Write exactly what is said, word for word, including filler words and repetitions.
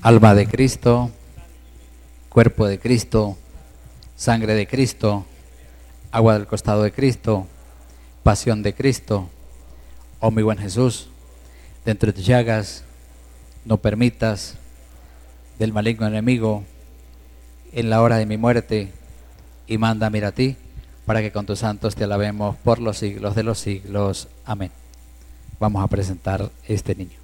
Alma de Cristo, cuerpo de Cristo, sangre de Cristo, agua del costado de Cristo, pasión de Cristo, oh mi buen Jesús, de entre tus llagas, no permitas del maligno enemigo en la hora de mi muerte, y mándame a ti, para que con tus santos te alabemos por los siglos de los siglos. Amén. Vamos a presentar este niño.